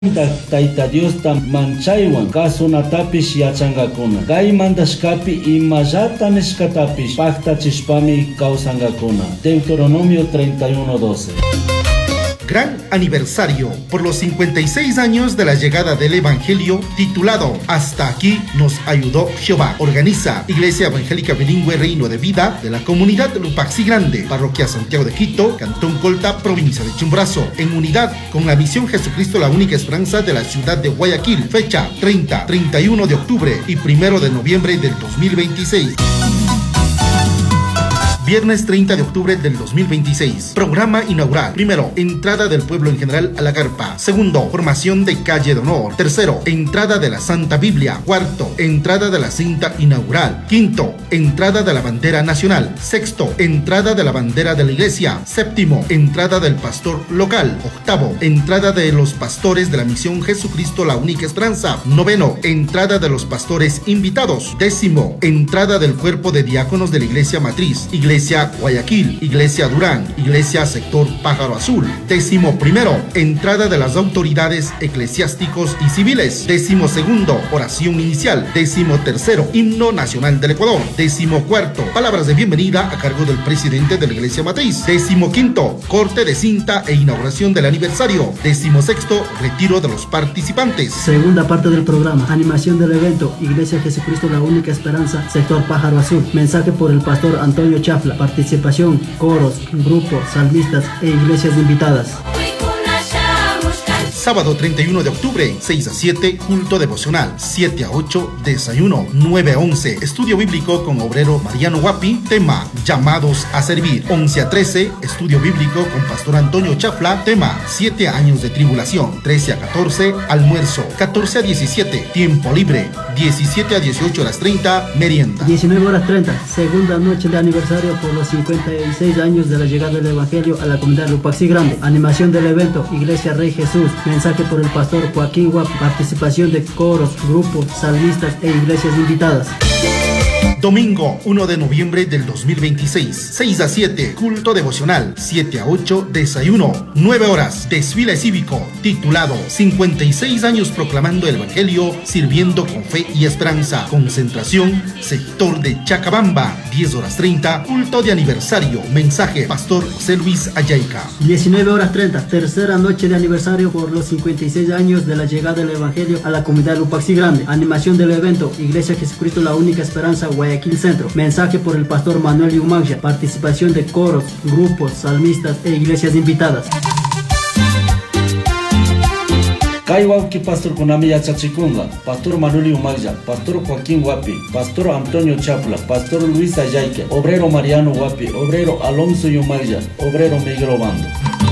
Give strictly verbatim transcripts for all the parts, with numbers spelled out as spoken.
Tayta Diosta manchaywan kasunatapish yachangakuna. Kay mandashkapi imallata nishkatapish paktachishpami kawsangakuna. Deuteronomio treinta y uno doce. Gran aniversario por los cincuenta y seis años de la llegada del Evangelio, titulado Hasta aquí nos ayudó Jehová. Organiza Iglesia Evangélica Bilingüe Reino de Vida de la comunidad Lupaxi Grande, Parroquia Santiago de Quito, Cantón Colta, provincia de Chimborazo, en unidad con la Misión Jesucristo la Única Esperanza de la ciudad de Guayaquil. Fecha treinta, treinta y uno de octubre y primero de noviembre del dos mil veintiséis. Viernes treinta de octubre del dos mil veintiséis. Programa inaugural. Primero, entrada del pueblo en general a la carpa. Segundo, formación de calle de honor. Tercero, entrada de la Santa Biblia. Cuarto, entrada de la cinta inaugural. Quinto, entrada de la bandera nacional. Sexto, entrada de la bandera de la iglesia. Séptimo, entrada del pastor local. Octavo, entrada de los pastores de la Misión Jesucristo la Única Esperanza. Noveno, entrada de los pastores invitados. Décimo, entrada del cuerpo de diáconos de la iglesia matriz. Iglesia Guayaquil, Iglesia Durán, Iglesia Sector Pájaro Azul. Décimo primero, entrada de las autoridades eclesiásticos y civiles. Décimo segundo, oración inicial. Décimo tercero, himno nacional del Ecuador. Décimo cuarto, palabras de bienvenida a cargo del presidente de la Iglesia Matriz. Décimo quinto, corte de cinta e inauguración del aniversario. Décimo sexto, retiro de los participantes. Segunda parte del programa, animación del evento, Iglesia Jesucristo la Única Esperanza, Sector Pájaro Azul. Mensaje por el pastor Antonio Chafla. Participación, coros, grupos, salmistas e iglesias invitadas. Sábado treinta y uno de octubre, seis a siete, culto devocional. siete a ocho, desayuno. nueve a once, estudio bíblico con obrero Mariano Guapi. Tema, llamados a servir. once a trece, estudio bíblico con pastor Antonio Chafla. Tema, siete años de tribulación. trece a catorce, almuerzo. catorce a diecisiete, tiempo libre. diecisiete a dieciocho horas treinta, merienda. diecinueve horas treinta, segunda noche de aniversario por los cincuenta y seis años de la llegada del Evangelio a la comunidad Lupaxi Grande. Animación del evento, Iglesia Rey Jesús. Mensaje por el pastor Joaquín Guap. Participación de coros, grupos, salmistas e iglesias invitadas. Domingo uno de noviembre del dos mil veintiséis, seis a siete, culto devocional. siete a ocho, desayuno. nueve horas, desfile cívico titulado cincuenta y seis años proclamando el Evangelio, sirviendo con fe y esperanza. Concentración, sector de Chacabamba. diez horas treinta, culto de aniversario. Mensaje, pastor José Luis Ayaica. diecinueve horas treinta, tercera noche de aniversario por los cincuenta y seis años de la llegada del Evangelio a la comunidad Lupaxi Grande. Animación del evento, Iglesia Jesucristo la Única Esperanza, Guayaquil Centro. Mensaje por el pastor Manuel Yumancia. Participación de coros, grupos, salmistas e iglesias invitadas. Kaiwauki pastor kunami yachachikunga, pastor Manuel Yumacia, pastor Joaquín Guapi, pastor Antonio Chafla, pastor Luis Ayaique, obrero Mariano Guapi, obrero Alonso Yumacia, obrero Miguel Obando.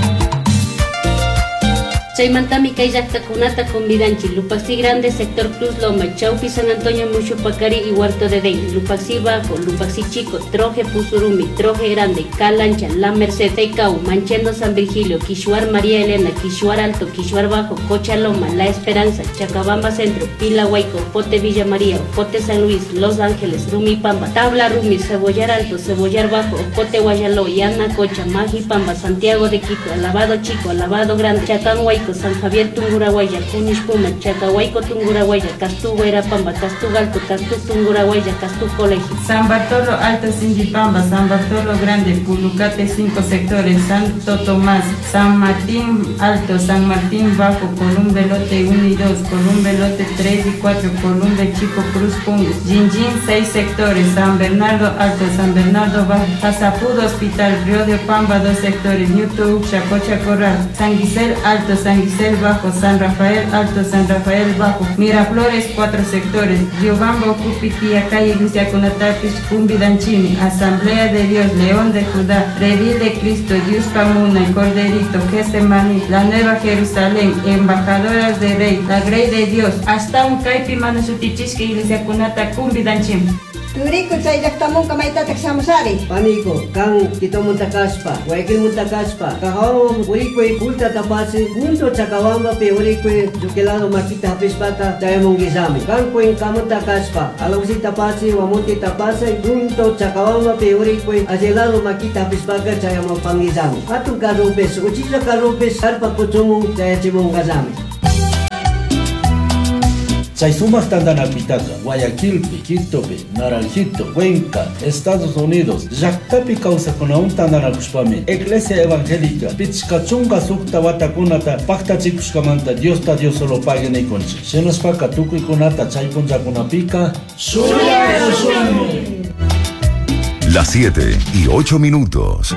Chaymantami kay llaqtakunata convidanchi Lupaxi Grande, Sector Cruz Loma, Chaupi, San Antonio, Mushupacari y Huerto de Dey, Lupaxi Bajo, Lupaxi Chico, Troje Pusurumi, Troje Grande, Calancha, La Merced, Teicau, Manchendo San Virgilio, Quishuar María Elena, Quishuar Alto, Quishuar Bajo, Cocha Loma, La Esperanza, Chacabamba Centro, Pila Huayco, Pote Villa María, Pote San Luis, Los Ángeles, Rumi Pamba, Tabla Rumi, Cebollar Alto, Cebollar Bajo, Pote Guayalo, Yana Cocha, Maji Pamba, Santiago de Quito, Alabado Chico, Alabado Grande, Chacán Huayco, San Javier Tungurahuaya, Punishpuma, Chacahuayco Tungurahuaya, Castú Guayrapamba, Castú Galto, Castú Tungurahuaya, Castú Colegio. San Bartolo Alto Sindipamba, San Bartolo Grande, Pulucate cinco sectores, Santo Tomás, San Martín Alto, San Martín Bajo, Columbe Lote uno y dos, Columbe Lote tres y cuatro, Columbe Chico Cruz Pungo, Jinjin seis sectores, San Bernardo Alto, San Bernardo Bajo, Tazapudo Hospital, Río de Pamba dos sectores, Ñuto Chacocha Corral, San Gisel Alto, San Gisel Bajo, San Rafael Alto, San Rafael Bajo, Miraflores cuatro sectores, Riobamba Cupitia, Calle Iglesia Conatapis, Cumbidanchini, Asamblea de Dios, León de Judá, Redil de Cristo, Dios Camuna, el Corderito, Getsemaní, la Nueva Jerusalén, Embajadoras de Rey, la Grey de Dios, hasta un Caipi Manusutichis, Iglesia Conata, Cumbidanchini. Turiko chay llaqtamunqa maytataq samusari. Panico, kan Quitomunta kaspa, Guayaquilmunta kaspa, Cajaón, Urique, Ulta Tapasi, Punto Chacabamba, pe Urique, Yukelado Maquita Pispata, Chayamungizami, kan Cuen Camunta kaspa, Alausi Tapasi, Wamuti Tapasi, Punto Chacabamba, pe Urique, Agelado Maquita Pispaka, Chayamupangizami. Atun Karupes, Uchilla Karupes, Harpa Puchumung, Chayachimungazami. Chay sumas tandanapitaca, Guayaquilpi, Quitopi, Naranjito, Cuenca, Estados Unidos, llaqtapi kawsakunawan tandanakushpami, Iglesia Evangélica, Pichkachunga sukta watakunata, paktachikushkamanta, Dios ta Dios solo pague ni conchi. Shenospaka tukuykunata chay punllakunapika, Shuya Shumi. Las siete y ocho minutos.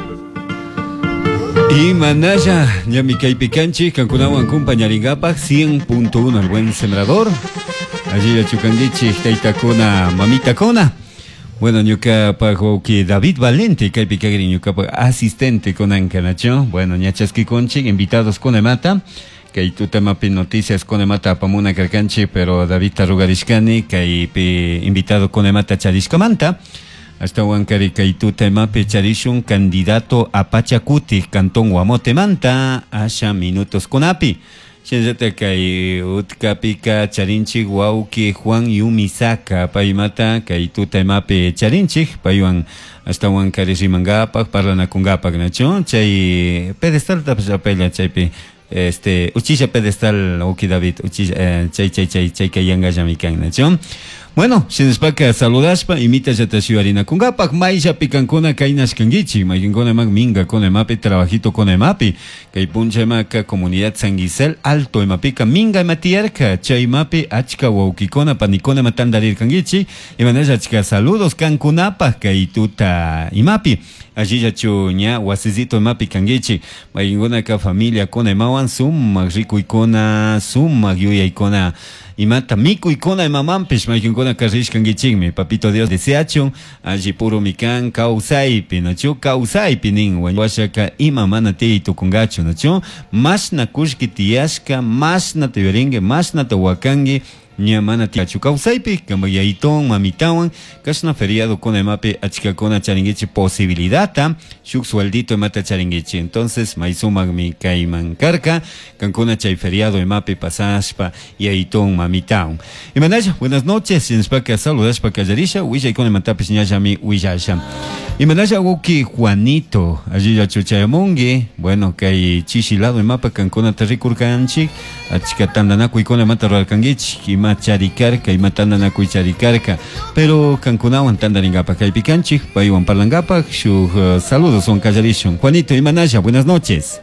Y manaya, ya mi caipicanchi, cancunawan compañaringapak, cien punto uno, el buen sembrador. Allí la chucanguichi, taitakuna, mamita cona. Bueno, ñuka pago que David Valente, caipicagri, ñuka asistente con Ancanacho. Bueno, ñachasqui conchi, invitados con Emata. Que tu tema pi noticias con Emata pamuna carcanchi, pero David Tarugarishkani, que invitado con Emata Charishkamanta. Hasta Huancari Kaitu tema Pecharishun, candidato a Pachacuti, Cantón Guamote Manta, Asha Minutos Conapi. Shenjata Kai Utkapika, Charinchi, Guauki, Juan Yumisaka, Paimata, Kaitu tema Pecharinchi, Payuan, hasta Huancari Rimangapa, Parlanacungapa, Nacho, Chay pedestal tapapela, Chaype. Este, Uchilla pedestal, Oki David, Uchilla, Chay, Chay, Chay, Chay, Kayanga Yamikan, Nacho. Bueno, Shenspaka saludaspa, imita yatashu harina kungapak, maisha picancona kainas kangichi, maikincona mag minga con emapi, trabajito con emapi, kay puncha maca comunidad San Gisel, alto emapica, minga ematierca, chay mapi, achka waukikona, panicona matandarir kangichi, y manaya achka saludos, cancunapa, kay tuta imapi. Allí ya chuña, wasizito emapi kangichi, maikincona ka familia con emawan, sum, rico icona, sum, yuya icona, y mata miku y cona de mamampish, maikincona carrish kangichigme, papito Dios deseacho, allí puro mikan, kausaipi, nacho, kausaipi ning, washaka ima mana te ito kungacho, nacho, mas na kushki tiashka, mas na te yoringe, mas na te wakange, Nyamana tiachu kausaipi, kambayaiton, mamitawan, kashna feriado con emape, achikakona charingichi posibilidad, shuk sueldito emata charingichi. Entonces, maizumag mi kaiman karka, cancuna chay feriado emape pasashpa, yaiton, mamitawan. Y manaya, buenas noches, en spaka saludashpa kajarisha, willa y con ematapis nyayami, willasha. Y manaya woki Juanito, allí ya chuchayamongue, bueno, kay chishilado emapa, cancuna terrikurkanchik, achikatandanaku y con emata roalkangichi, charicarca y matandanaku y charicarca, pero cancunawan tandaringapa caipicanchi, payuan parlangapa, su uh, saludos son callarishon. Juanito y Manaya, buenas noches.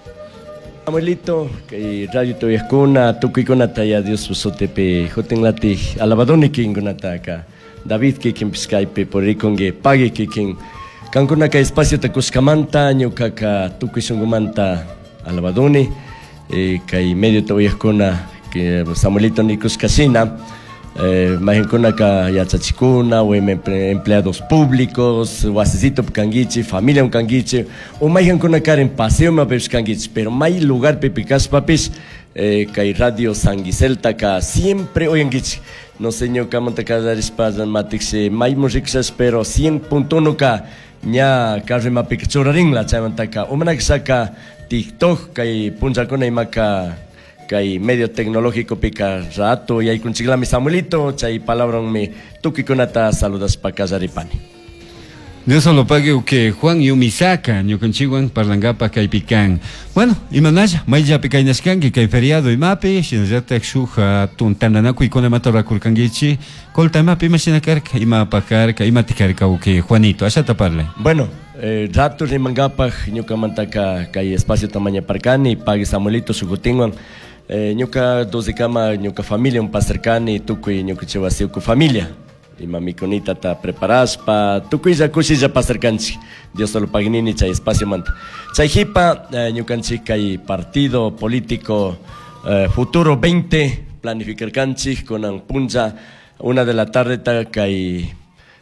Abuelito, que radio toyascuna, tucuicona taya Dios usotepe, jotenlati, alabadoni kingunata acá, David kikin piscaipe, por ricongue, pague kikin, cancuna ka espacio tacuscamanta, ñucaca, tucuisungumanta, alabadoni, eh, kai medio toyascuna, que Samuelito Nicos Casina, eh, Majencona ka Yachachicuna, o empleados públicos, o asesito Canguichi, familia un Canguichi, o Majencona ka en paseo ma pepis Canguichi, pero may lugar pepicas papis, eh, kai radio San Giselta ka siempre hoy en Gichi, no señor Camonta Cadaris Pazan Matix, may musicas, pero cien punto uno ka, ña carrema picachuraring la chamantaka, o manakisaka TikTok, kai punchacona y maca. Kay medio tecnológico pica rato y hay con mi Samuelito, chay palabra mi tuki conata saludas pa casaripani. Dios solo pague que Juan Yumisaka, ñuconchiguan parlangapa kay pican. Bueno, y manaya, maya picainascan que kay feriado y mapi, shinzata xuja tuntandanaku y con el matora kurkangichi, colta mapi machina carca y mapacarca y maticarca que Juanito, allá taparle. Bueno, eh, rato rimangapa, ñucamantaka kay espacio tamaña parcani, pague Samuelito su gotinguan. Eh, ñuca doce cama, ñuca familia, un pastercani, tucu y ñuca chevasio cu familia. Y mami conita ta preparas pa tucu y ya cusi ya pastercanchi. Dios solo pagnini chay espacio manta. Chay hipa, eh, ñucanchi kay partido político eh, futuro veinte, planificar canchi con an punja, una de la tarde ta kay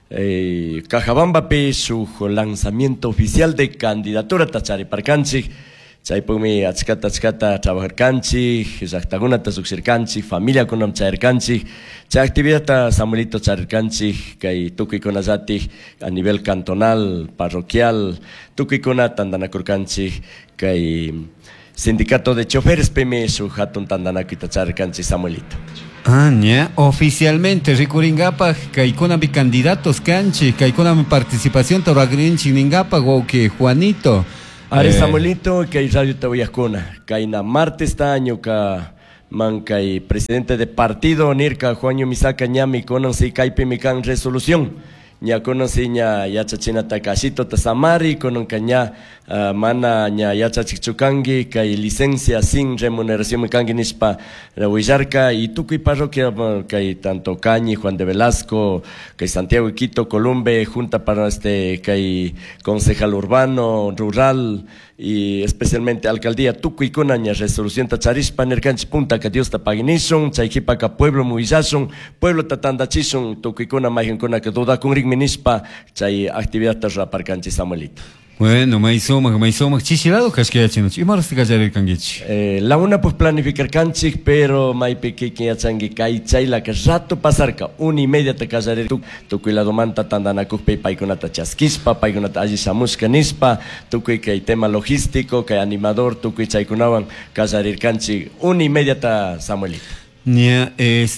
eh, Cajabamba pe su lanzamiento oficial de candidatura tachari parcanchi. Chay pumi achkata achkata trabajar canchi, zactaguna ta suxir canchi, familia kunam chair canchi, chay actividad ta Samuelito chair canchi, kay tuki konazati a nivel cantonal, parroquial, tuki kona tandanakur canchi, kay sindicato de choferes peme su hatun tandanakita chair canchi Samuelito. Ah, ya, oficialmente, Ricuringapa, Kaikona mi candidatos canchi, Kaikona mi participación, Toragrinchi, Ningapa, que Juanito. Are Samuelito, que hay radio Tahuayacona, que hay na martes taño, que mancay presidente de partido nirka Juanyo Misaka ñami konan si kaypi mikan resolución ña konan si ña yachachina takashito tasamari konan kaña uh, mana ña yachachichukangi kay licencia sin remuneración mikangi nispa Huillarca y tukuy parroquia kay tanto Cañi, Juan de Velasco, kay Santiago Quito, Columbe, junta para este kay concejal urbano, rural y especialmente alcaldía tukuy kunaña resolución tacharispa nerkanchis punta que Dios tapaginison chayquipaka pueblo muillason pueblo tatandachison tukuy kuna majen kuna que duda con rigminispa chay actividad tarraparkanchis Samuelito. Bueno, maisomak, maisomak, chichilado casqueachino, y maros te callaré canguichi. Eh, la una pues planificar canchik, pero mai peque que yachangi kai chaila que rato pasarca, una y media te callaré tu, tu que la domanta tandana kupe paikonata chasquispa, paikonata allí samusca nispa, tu que hay tema logístico, que animador, tu que chaikunaban callaré canchik, una y media ta Samuelito. Ya,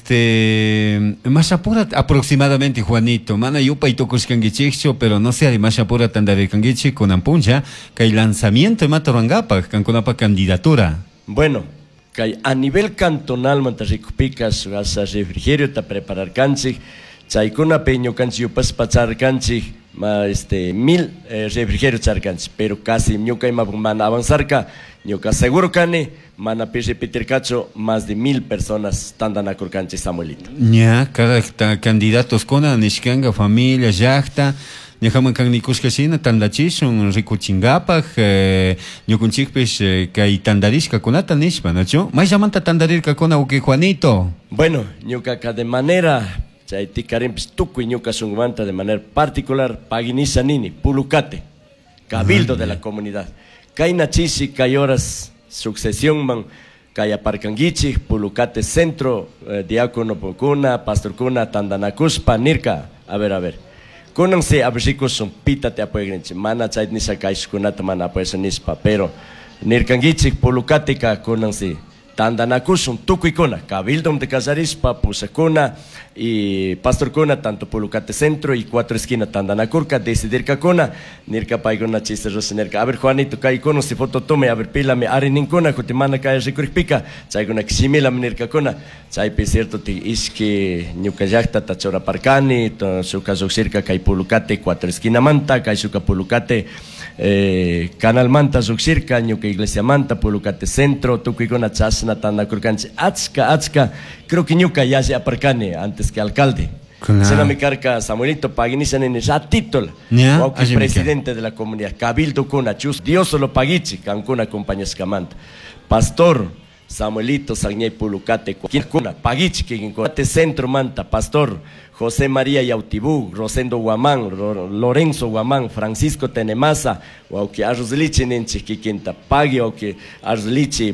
este, más apura aproximadamente, Juanito, mana yupa y tocos canguichicho, pero no sé, más apura tandare canguichi con ampuncha, que hay lanzamiento de Matarangapa, canconapa candidatura. Bueno, que a nivel cantonal, mantarricupicas, hasta refrigerio, ta preparar canchi, chaicuna peño canchi, yupas pachar canchi, este, mil eh, refrigerios charcanchi, pero casi ñuca y man avanzarca, ñuca seguro cane, mana pise petercacho, más de mil personas tandan a corcanchi Samuelito. Ya, cada candidatos con anishkanga, familia, yachta, Nejaman kan nikuskashina tandachishun rikuchingapaj ñukunchikpish kay tandarishka kunata nishpa, ¿nacho? May llamanta tandarirka kuna uki Juanito. Bueno, ñuka de manera chay tikarimpis tukuy ñuka sungmanta de manera particular paginisa nini pulukate cabildo de la comunidad. Kay nachisi kay horas sucesión man kay aparkangichi pulukate centro eh, diácono pukuna pastor kuna tandanakuspa nirka. A ver, a ver. Kunan se abricos son pita te apoyrenchi mana chait ni sakais kunata mana apoysa nispa pero nirkangichi pulukatika kunan se tandanakusun tukuikuna cabildo de casarispa pusakuna y pastor kuna tanto pulukate centro y cuatro esquinas tandanakurka decidir kakuna nirka paiguna chiste rosenerka. A ver Juanito kai kono si foto tome a ver pílame ari ninkuna kutimana kai rikurpika chaiguna kisimila nirka kuna chay pe cierto ti iski ñukallakta tachora parkani to suka zuxirka kai pulukate cuatro esquina manta kai suka pulukate eh, canal manta zuxirka ñuka iglesia manta pulukate centro tukuikuna chasna tandanakurkanchi atska atska creo que ñuka ya se aparcane antes que alcalde. Claro. Sena mi carca Samuelito paginizan en ratito yeah, o que presidente de la comunidad cabildo kuna chus Dios lo pagichi cancuna compañía escamanta pastor Samuelito Sañay Pulukate kuna pagichi que centro manta pastor José María Yautibú, Rosendo Guamán, Lorenzo Guamán, Francisco Tenemasa, o que Arrozlichi nenchi kikinta pagi o que Arrozlichi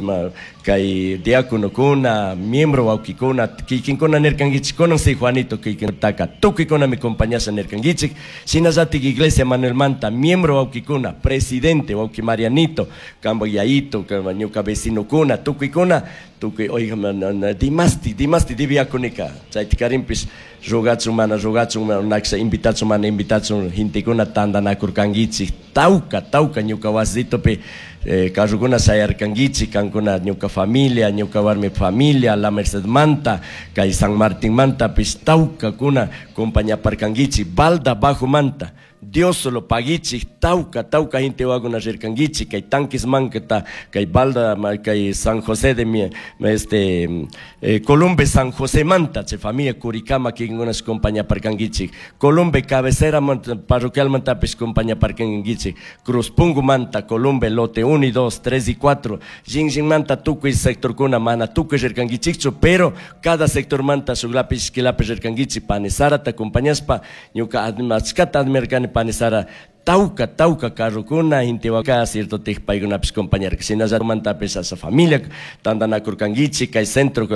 kai diácono kuna miembro o que kuna kikin kuna nerkangichi konan si Juanito kikin taka tuki kuna mi compañía sa nerkangichi sinazati iglesia Manuel Manta miembro o que kuna presidente o que Marianito Cambo Yaito ñuka vecino kuna tuki kuna tuki oiga dimasti dimasti diviaconica chaitikarimpis rogatsu mana rogatsu naksa invitatsu mana invitatsu hintikuna tandanakurkangichi tauka tauka ñuka wasito pe eh, karukuna sayarkangichi kankuna ñuka familia ñuka warmi familia la Merced Manta kay San Martín Manta pis tauka kuna compañía parkangichi balda bajo manta Dios solo pagichi tauka tauka gente waguna jerkangichi kay tanques manketa kay balda kay San José de mi este eh, Columbe San José Manta che familia Curicama que unas compañía parkangichi Columbe cabecera manta, parroquial Manta pis compañía parkangichi Cruz Pungu Manta Columbe lote uno y dos tres y cuatro Jinjin Manta tuku y sector kuna mana tuku jerkangichi pero cada sector Manta su lápiz que lápiz jerkangichi panesara ta compañías pa ñuka admaskata admerkani panesara tauka tauka karukuna intiwaka cierto te paiguna pis compañero que sina manta pesa sa familia tandana kurkangichi kai centro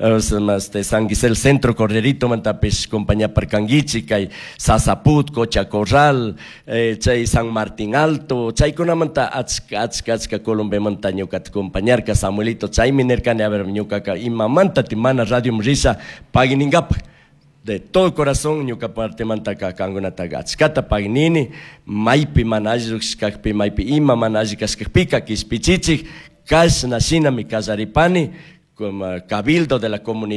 este San Gisel centro corderito manta pes compañía parkangichi kai Sasaput Cocha Corral eh, chay San Martín Alto chay kuna manta atska atska atska Colombe manta ñuka compañero ka Samuelito chay minerkane a ver ñuka ka imamanta timana radio mrisa paginingap de todo corazón ñuka parte mantaka kanguna tagats kata pagnini maipi manajux kakpi maipi ima manajika skpika kispichichi kas nasina mi kasaripani como cabildo de la comunidad.